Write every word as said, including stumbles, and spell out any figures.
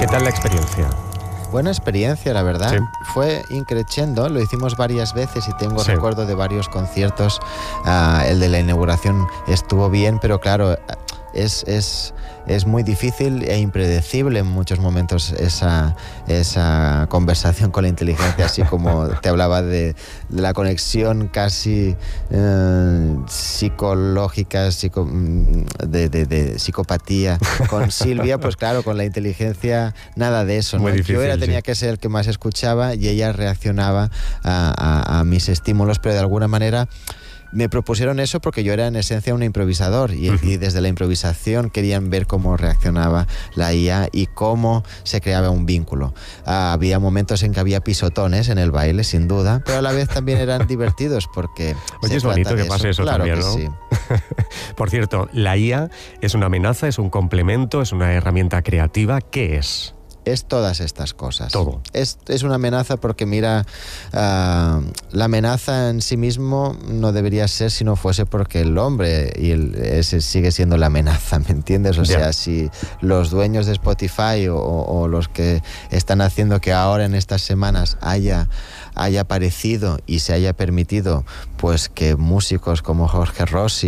¿Qué tal la experiencia? Buena experiencia, la verdad. Sí. Fue increciendo, lo hicimos varias veces y tengo Sí. recuerdo de varios conciertos. Uh, el de la inauguración estuvo bien, pero claro, es, es, es muy difícil e impredecible en muchos momentos esa, esa conversación con la inteligencia, así como te hablaba de, de la conexión casi eh, psicológica, psico, de, de, de psicopatía con Silvia, pues claro, con la inteligencia nada de eso, ¿no? Muy difícil, Yo era, tenía sí. que ser el que más escuchaba y ella reaccionaba a, a, a mis estímulos, pero de alguna manera me propusieron eso porque yo era en esencia un improvisador y, uh-huh. y desde la improvisación querían ver cómo reaccionaba la I A y cómo se creaba un vínculo. Uh, había momentos en que había pisotones en el baile, sin duda, pero a la vez también eran divertidos porque... Oye, es bonito que eso. pase eso claro también, que ¿no? Sí. Por cierto, ¿la I A es una amenaza, es un complemento, es una herramienta creativa? ¿Qué es? Es todas estas cosas. Todo. Es, es una amenaza porque, mira, uh, la amenaza en sí mismo no debería ser si no fuese porque el hombre y el, ese sigue siendo la amenaza, ¿me entiendes? O yeah. sea, si los dueños de Spotify o, o los que están haciendo que ahora en estas semanas haya, haya aparecido y se haya permitido pues que músicos como Jorge Rossi